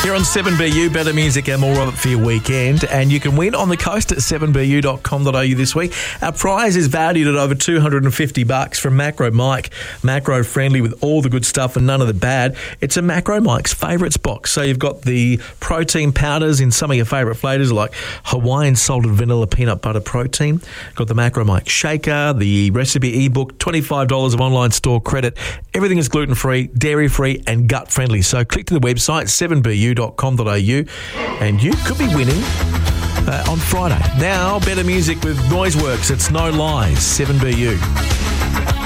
Here on 7BU, better music and more of it for your weekend. And you can win on the coast at 7bu.com.au this week. Our prize is valued at over $250 from Macro Mike. Macro friendly with all the good stuff and none of the bad. It's a Macro Mike's favourites box. So you've got the protein powders in some of your favourite flavours like Hawaiian salted vanilla peanut butter protein. Got the Macro Mike shaker, the recipe ebook, $25 of online store credit. Everything is gluten-free, dairy-free and gut-friendly. So click to the website 7bu.com.au and you could be winning on Friday. Now, better music with Noiseworks. It's No Lies, 7BU.